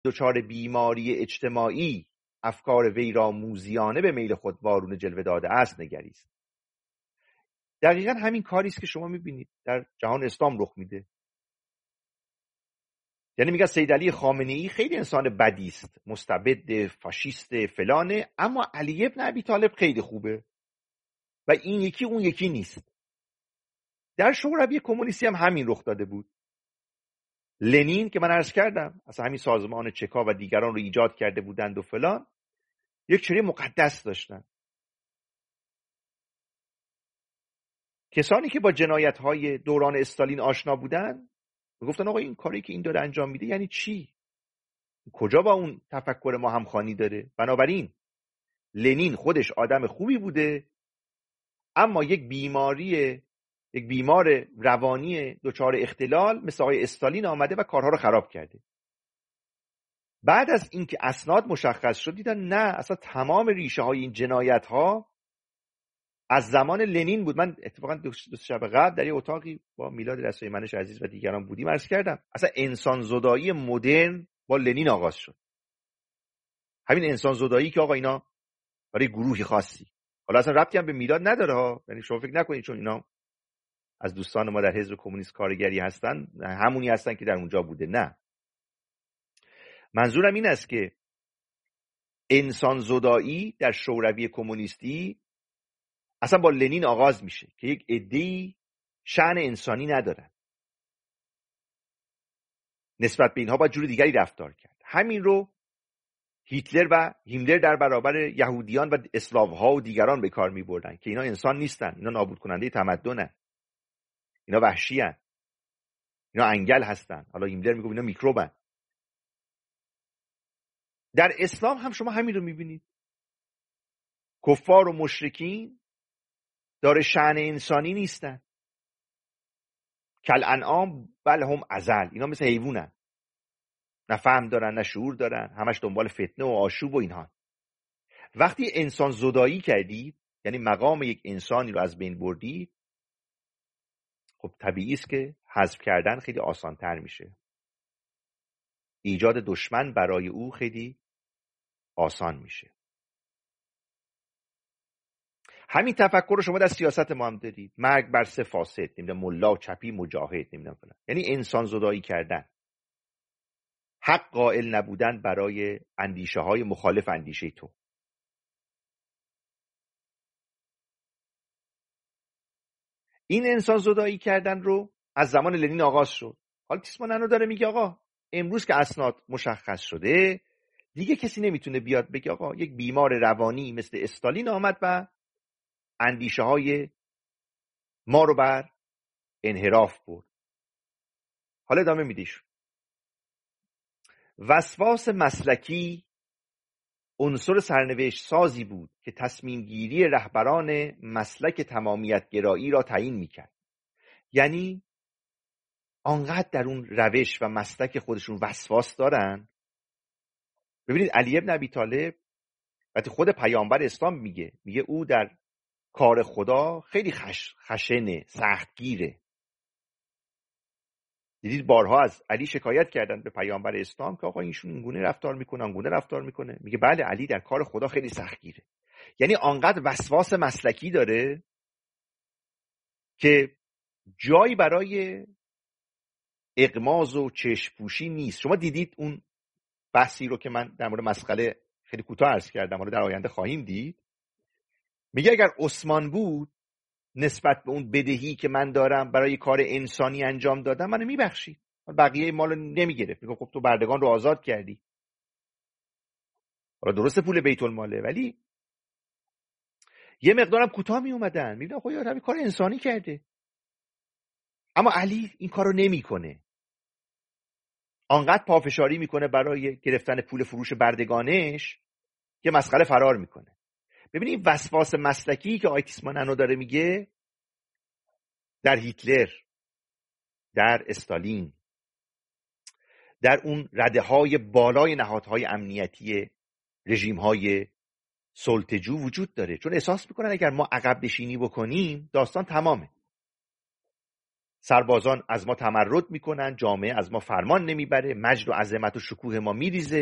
دچار بیماری اجتماعی افکار وی را موذیانه به میل خود وارونه جلوه داده است نگریست. دقیقا همین کاری است که شما میبینید در جهان اسلام رخ میده. یعنی میگه سید علی خامنه‌ای خیلی انسان بدی است، مستبد، فاشیست، فلانه، اما علی ابن ابی طالب خیلی خوبه و این یکی اون یکی نیست. در شوروی کمونیستی هم همین رخ داده بود. لنین که من عرض کردم اصلا همین سازمان چکا و دیگران رو ایجاد کرده بودند و فلان، یک چیز مقدس داشتن. کسانی که با جنایت‌های دوران استالین آشنا بودن گفتن آقا این کاری که این داره انجام میده یعنی چی؟ کجا با اون تفکر ما همخوانی داره؟ بنابراین لنین خودش آدم خوبی بوده، اما یک بیمار روانی دچار اختلال مثل آقای استالین آمده و کارها رو خراب کرده. بعد از اینکه اسناد مشخص شد دیدن نه، اصلا تمام ریشه های این جنایت ها از زمان لنین بود. من اتفاقا دو شب قبل در یه اتاقی با میلاد رسویمنش عزیز و دیگران بودیم، عرض کردم اصلا انسان زدایی مدرن با لنین آغاز شد. همین انسان زدایی که آقا اینا برای گروهی خاصی، حالا اصلا ربطی هم به میلاد نداره ها، یعنی شما فکر نکنید چون اینا از دوستان ما در حزب کمونیست کارگری هستن همونی هستن که در اونجا بوده، نه. منظورم این است که انسان زدایی در شوروی کمونیستی اصلا با لنین آغاز میشه که یک عده‌ای شأن انسانی ندارن، نسبت به اینها باید جور دیگری رفتار کرد. همین رو هیتلر و هیملر در برابر یهودیان و اسلاوها و دیگران به کار میبردن که اینا انسان نیستن، اینا نابود کننده تمدنن، اینا وحشیان، اینا انگل هستن. حالا هیملر میگه اینا میکروبن. در اسلام هم شما همین رو میبینید. کفار و مشرکین داره شأن انسانی نیستن، کل انعام بل هم اضل، اینا مثل حیوانن، نه فهم دارن نه شعور دارن، همش دنبال فتنه و آشوب و اینها. وقتی انسان زدایی کردید، یعنی مقام یک انسانی رو از بین بردید، خب طبیعی است که حذف کردن خیلی آسان‌تر میشه، ایجاد دشمن برای او خیلی آسان میشه. همین تفکر رو شما در سیاست ما هم دارید، مرگ بر سه فاسد، نمیدونم ملا چپی مجاهد، نمیدونم فلان، یعنی انسان زدایی کردن، حق قائل نبودن برای اندیشه های مخالف اندیشه تو. این انسان زدایی کردن رو از زمان لنین آغاز شد. حالا تیسماننو داره میگه آقا امروز که اسناد مشخص شده دیگه کسی نمیتونه بیاد بگه آقا یک بیمار روانی مثل استالین آمد و اندیشه های ما رو بر انحراف برد. حالا ادامه میدیش. وسواس مسلکی عنصر سرنوشت سازی بود که تصمیم گیری رهبران مسلک تمامیت گرایی را تعیین میکرد. یعنی آنقدر در اون روش و مسلک خودشون وسواس دارن. ببینید علی ابن ابی طالب وقتی خود پیامبر اسلام میگه او در کار خدا خیلی خشنه، سختگیره. دیدید بارها از علی شکایت کردن به پیامبر اسلام که آقا اینشون اینگونه رفتار میکنه، اونگونه رفتار میکنه. میگه بله علی در کار خدا خیلی سختگیره. یعنی آنقدر وسواس مسلکی داره که جایی برای اغماض و چشم‌پوشی نیست. شما دیدید اون بحثی رو که من در مورد مسئله خیلی کوتاه عرض کردم، حالا در آینده خواهیم دید. میگه اگر عثمان بود نسبت به اون بدهی که من دارم برای کار انسانی انجام دادم منو میبخشید، بقیه مالو نمیگرفت. میگه خب تو بردگان رو آزاد کردی، حالا درسته پول بیت الماله، ولی یه مقدارم کوتاه می اومدن، میگن خب یارو کار انسانی کرده. اما علی این کارو نمیکنه، آنقدر پافشاری میکنه برای گرفتن پول فروش بردگانش که مسخره فرار میکنه. ببینید وسواس مسلکی که آیتیسماننو داره میگه در هیتلر، در استالین، در اون رده‌های بالای نهادهای امنیتی رژیم‌های سلطه‌جو وجود داره، چون احساس میکنن اگر ما عقب نشینی بکنیم داستان تمامه. سربازان از ما تمرد میکنن، جامعه از ما فرمان نمیبره، مجد و عظمت و شکوه ما میریزه.